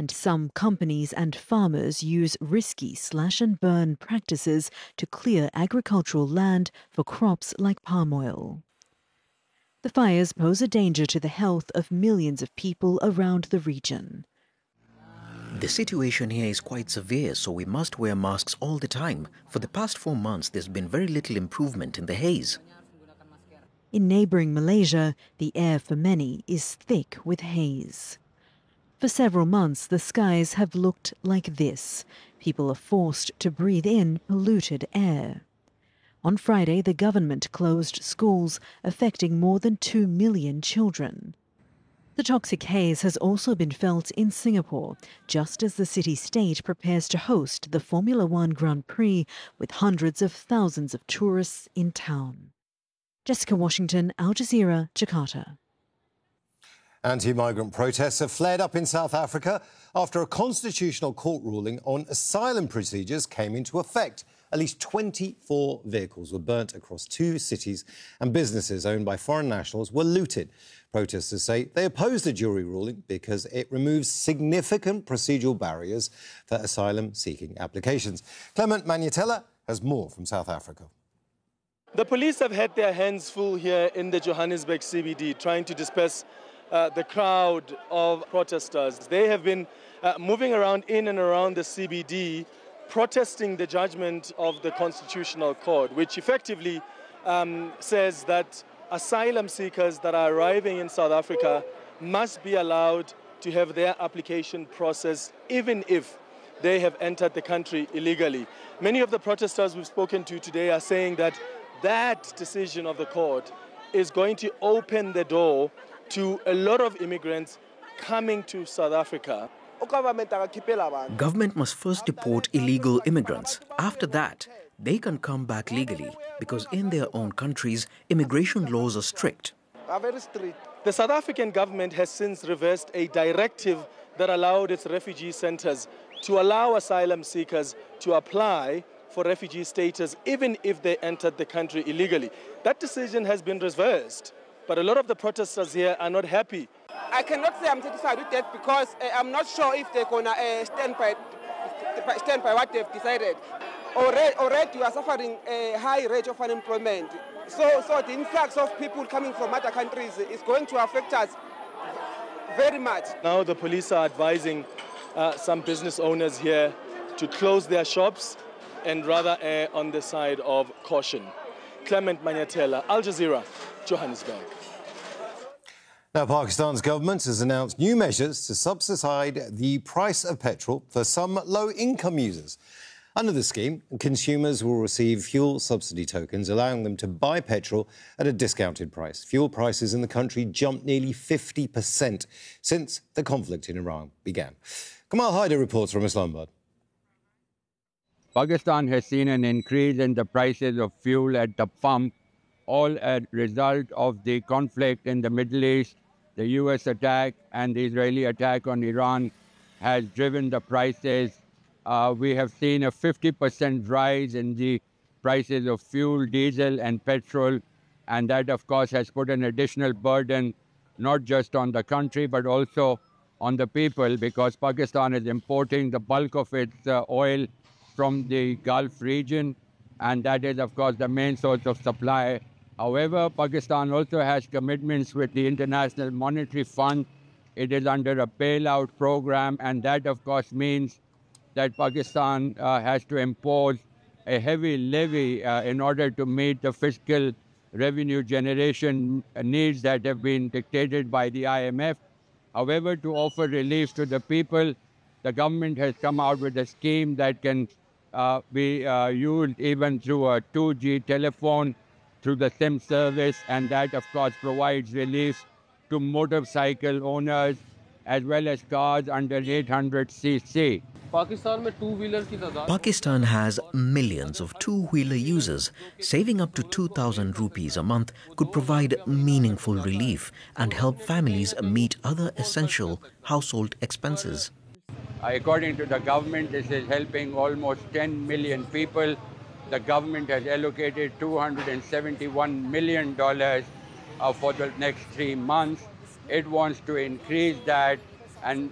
and some companies and farmers use risky slash-and-burn practices to clear agricultural land for crops like palm oil. The fires pose a danger to the health of millions of people around the region. The situation here is quite severe, so we must wear masks all the time. For the past 4 months, there's been very little improvement in the haze. In neighbouring Malaysia, the air for many is thick with haze. For several months, the skies have looked like this. People are forced to breathe in polluted air. On Friday, the government closed schools, affecting more than 2 million children. The toxic haze has also been felt in Singapore, just as the city-state prepares to host the Formula One Grand Prix with hundreds of thousands of tourists in town. Jessica Washington, Al Jazeera, Jakarta. Anti-migrant protests have flared up in South Africa after a constitutional court ruling on asylum procedures came into effect. At least 24 vehicles were burnt across 2 cities and businesses owned by foreign nationals were looted. Protesters say they oppose the jury ruling because it removes significant procedural barriers for asylum-seeking applications. Clement Maniatella has more from South Africa. The police have had their hands full here in the Johannesburg CBD, trying to disperse the crowd of protesters. They have been moving around in and around the CBD, protesting the judgment of the Constitutional Court, which effectively says that asylum seekers that are arriving in South Africa must be allowed to have their application processed even if they have entered the country illegally. Many of the protesters we've spoken to today are saying that that decision of the court is going to open the door to a lot of immigrants coming to South Africa. Government must first deport illegal immigrants. After that, they can come back legally because in their own countries, immigration laws are strict. The South African government has since reversed a directive that allowed its refugee centres to allow asylum seekers to apply for refugee status even if they entered the country illegally. That decision has been reversed, but a lot of the protesters here are not happy. I cannot say I'm satisfied with that because I'm not sure if they're going to stand by what they've decided. Already we are suffering a high rate of unemployment. So the influx of people coming from other countries is going to affect us very much. Now the police are advising some business owners here to close their shops and rather err on the side of caution. Clement Maniatella, Al Jazeera, Johannesburg. Now, Pakistan's government has announced new measures to subsidise the price of petrol for some low-income users. Under the scheme, consumers will receive fuel subsidy tokens, allowing them to buy petrol at a discounted price. Fuel prices in the country jumped nearly 50% since the conflict in Iran began. Kamal Haider reports from Islamabad. Pakistan has seen an increase in the prices of fuel at the pump, all as a result of the conflict in the Middle East. The US attack and the Israeli attack on Iran has driven the prices. We have seen a 50% rise in the prices of fuel, diesel and petrol, and that, of course, has put an additional burden not just on the country but also on the people, because Pakistan is importing the bulk of its oil from the Gulf region, and that is, of course, the main source of supply. However, Pakistan also has commitments with the International Monetary Fund. It is under a bailout program, and that, of course, means that Pakistan has to impose a heavy levy in order to meet the fiscal revenue generation needs that have been dictated by the IMF. However, to offer relief to the people, the government has come out with a scheme that can be used even through a 2G telephone, through the SIM service, and that, of course, provides relief to motorcycle owners as well as cars under 800cc. Pakistan has millions of two-wheeler users. Saving up to 2,000 rupees a month could provide meaningful relief and help families meet other essential household expenses. According to the government, this is helping almost 10 million people. The government has allocated $271 million for the next 3 months. It wants to increase that, and